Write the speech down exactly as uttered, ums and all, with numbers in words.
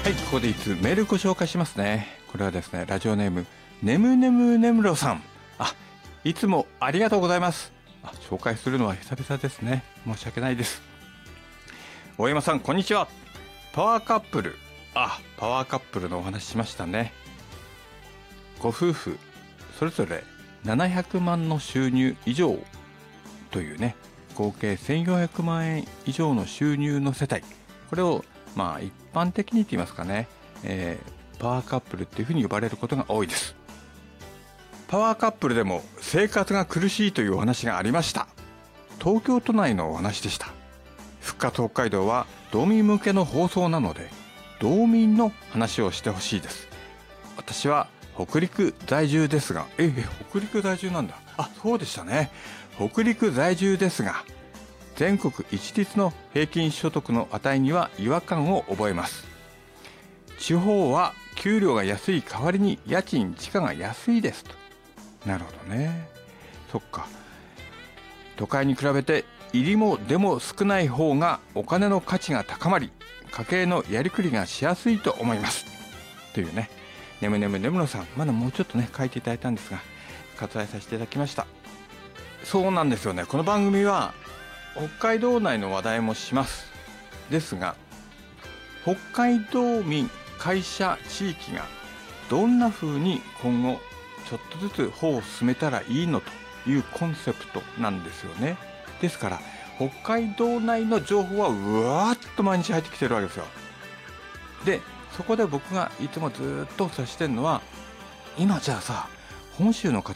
はい、ここでいつメールご紹介しますね。これはですね、ラジオネームねむねむねむろさん。あ、いつもありがとうございます。あ、紹介するのは久々ですね。申し訳ないです。大山さん、こんにちは。パワーカップル、あ、パワーカップルのお話しましたね。ご夫婦それぞれななひゃくまんの収入以上というね、合計せんよんひゃくまんえん以上の収入の世帯、これをまあ一般的にと言いますかね、えー、パワーカップルっていうふうに呼ばれることが多いです。パワーカップルでも生活が苦しいというお話がありました。東京都内のお話でした。復活北海道は道民向けの放送なので、道民の話をしてほしいです。私は北陸在住ですが、ええ、北陸在住なんだ。あ、そうでしたね。北陸在住ですが、全国一律の平均所得の値には違和感を覚えます。地方は給料が安い代わりに家賃地価が安いですと。なるほどね。そっか。都会に比べて入りも出も少ない方がお金の価値が高まり、家計のやりくりがしやすいと思います。というね。ねむねむねむろさん、まだもうちょっとね書いていただいたんですが、割愛させていただきました。そうなんですよね。この番組は北海道内の話題もします。ですが、北海道民、会社、地域がどんな風に今後ちょっとずつ歩を進めたらいいのというコンセプトなんですよね。ですから北海道内の情報はうわーっと毎日入ってきてるわけですよ。で、そこで僕がいつもずっとお伝えしてるのは、今じゃあさ、本州の方